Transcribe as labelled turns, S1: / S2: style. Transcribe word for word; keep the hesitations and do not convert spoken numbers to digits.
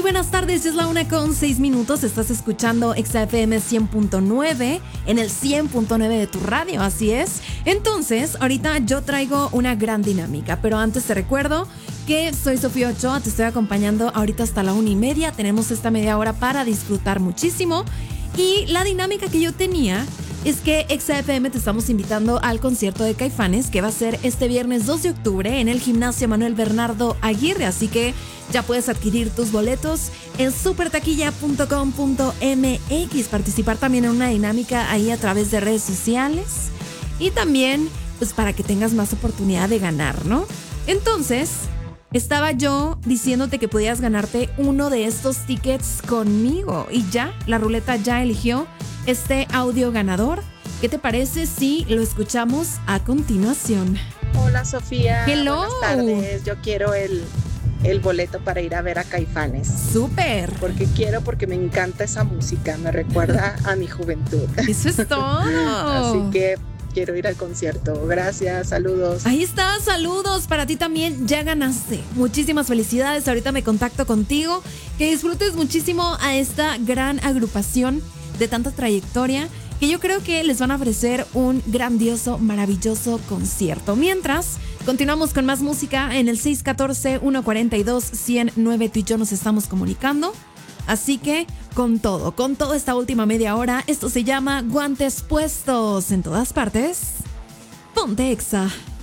S1: buenas tardes, es la una con seis minutos. Estás escuchando Exa F M cien punto nueve en el cien punto nueve de tu radio, así es. Entonces, ahorita yo traigo una gran dinámica, pero antes te recuerdo que soy Sofía Ochoa, te estoy acompañando ahorita hasta la una y media. Tenemos esta media hora para disfrutar muchísimo. Y la dinámica que yo tenía es que Exa F M te estamos invitando al concierto de Caifanes, que va a ser este viernes dos de octubre en el Gimnasio Manuel Bernardo Aguirre, así que ya puedes adquirir tus boletos en super taquilla punto com punto m x, participar también en una dinámica ahí a través de redes sociales y también pues para que tengas más oportunidad de ganar, ¿no? Entonces, estaba yo diciéndote que podías ganarte uno de estos tickets conmigo y ya, la ruleta ya eligió este audio ganador. ¿Qué te parece si lo escuchamos a continuación?
S2: Hola Sofía.
S1: Hello.
S2: Buenas tardes. Yo quiero el, el boleto para ir a ver a Caifanes.
S1: Súper.
S2: Porque quiero, porque me encanta esa música. Me recuerda a mi juventud.
S1: Eso es todo.
S2: Así que quiero ir al concierto. Gracias, saludos.
S1: Ahí está, saludos para ti también. Ya ganaste. Muchísimas felicidades. Ahorita me contacto contigo. Que disfrutes muchísimo a esta gran agrupación de tanta trayectoria, que yo creo que les van a ofrecer un grandioso, maravilloso concierto. Mientras, continuamos con más música en el seis uno cuatro, uno cuatro dos, uno cero nueve. Tú y yo nos estamos comunicando. Así que, con todo, con toda esta última media hora, esto se llama Guantes Puestos en todas partes. Ponte Exa.